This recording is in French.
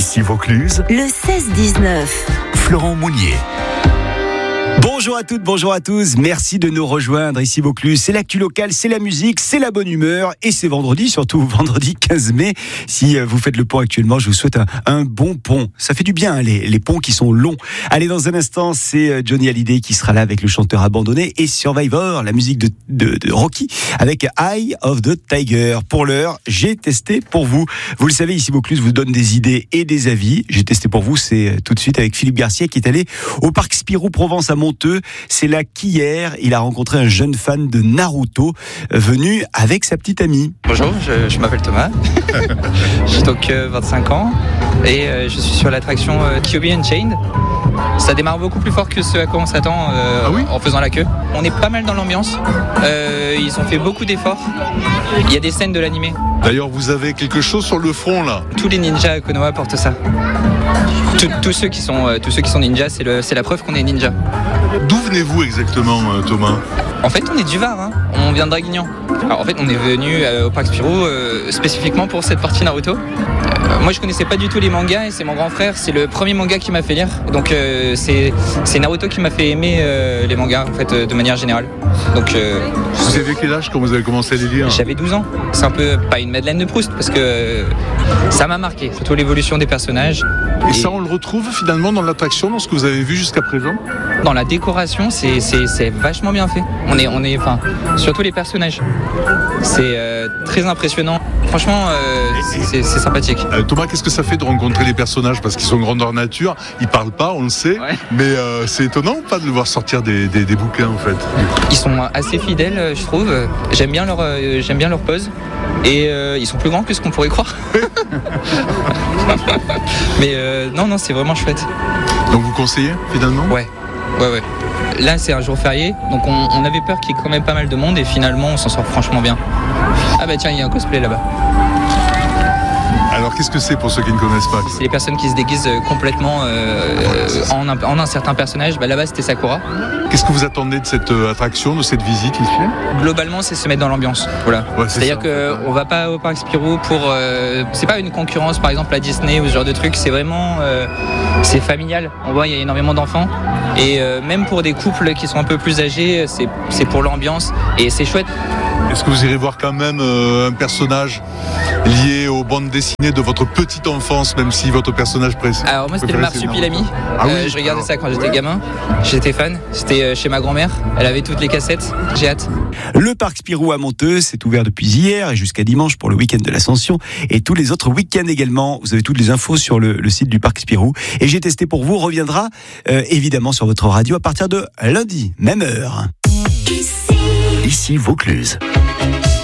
Ici Vaucluse, le 16-19. Florent Mounier. Bonjour à toutes, bonjour à tous, merci de nous rejoindre ici Vaucluse. C'est l'actu locale, c'est la musique, c'est la bonne humeur et c'est vendredi, surtout vendredi 15 mai. Si vous faites le pont actuellement, je vous souhaite un bon pont. Ça fait du bien, hein, les ponts qui sont longs. Allez, dans un instant, c'est Johnny Hallyday qui sera là avec le chanteur abandonné et Survivor, la musique de Rocky avec Eye of the Tiger. Pour l'heure, j'ai testé pour vous. Vous le savez, ici Vaucluse vous donne des idées et des avis. J'ai testé pour vous, c'est tout de suite avec Philippe Garcia qui est allé au parc Spirou Provence à Monteux. C'est là qu'hier, il a rencontré un jeune fan de Naruto venu avec sa petite amie. Bonjour, je m'appelle Thomas, j'ai donc 25 ans et je suis sur l'attraction Kyuubi Unchained. Ça démarre beaucoup plus fort que ce à quoi on s'attend en faisant la queue. On est pas mal dans l'ambiance, ils ont fait beaucoup d'efforts, il y a des scènes de l'animé. D'ailleurs, vous avez quelque chose sur le front là. Tous les ninjas à Konoha portent ça. Tous ceux qui sont ninjas, c'est la preuve qu'on est ninja. D'où venez-vous exactement, Thomas ? En fait, on est du Var, hein. On vient de Draguignan. Alors, en fait, on est venu au parc Spirou spécifiquement pour cette partie Naruto. Moi, je connaissais pas du tout les mangas et c'est mon grand frère, c'est le premier manga qui m'a fait lire. Donc, c'est Naruto qui m'a fait aimer les mangas, en fait, de manière générale. Donc, vous avez quel âge quand vous avez commencé à les lire ? J'avais 12 ans. C'est un peu pas une Madeleine de Proust parce que ça m'a marqué, surtout l'évolution des personnages. Et ça, on le retrouve finalement dans l'attraction, dans ce que vous avez vu jusqu'à présent ? Dans la décoration, c'est vachement bien fait. On est, surtout les personnages. C'est très impressionnant. Franchement, c'est sympathique. Thomas, qu'est-ce que ça fait de rencontrer les personnages ? Parce qu'ils sont grandeur nature, ils parlent pas, on le sait. Ouais. Mais c'est étonnant ou pas de les voir sortir des bouquins en fait ? Ils sont assez fidèles, je trouve. J'aime bien leur pose. Et ils sont plus grands que ce qu'on pourrait croire. Mais non, c'est vraiment chouette. Donc vous conseillez finalement ? Ouais. Là, c'est un jour férié, donc on avait peur qu'il y ait quand même pas mal de monde et finalement, on s'en sort franchement bien. Ah bah tiens, il y a un cosplay là-bas. Alors qu'est-ce que c'est pour ceux qui ne connaissent pas ? C'est les personnes qui se déguisent complètement en un certain personnage. Bah, là-bas, c'était Sakura. Qu'est-ce que vous attendez de cette attraction, de cette visite ici ? Globalement, c'est se mettre dans l'ambiance. Voilà. Ouais, c'est-à-dire qu'on va pas au parc Spirou pour... c'est pas une concurrence, par exemple, à Disney ou ce genre de truc. C'est vraiment... c'est familial. On voit, il y a énormément d'enfants. Et même pour des couples qui sont un peu plus âgés, c'est pour l'ambiance. Et c'est chouette. Est-ce que vous irez voir quand même un personnage lié aux bandes dessinées de votre petite enfance, même si votre personnage précis ? Alors moi c'était le Marsupilami. Je regardais ça quand j'étais gamin. J'étais fan. C'était chez ma grand-mère. Elle avait toutes les cassettes. J'ai hâte. Le parc Spirou à Monteux, c'est ouvert depuis hier et jusqu'à dimanche pour le week-end de l'Ascension et tous les autres week-ends également. Vous avez toutes les infos sur le site du parc Spirou. Et j'ai testé pour vous reviendra évidemment sur votre radio à partir de lundi, même heure. Ici Vaucluse.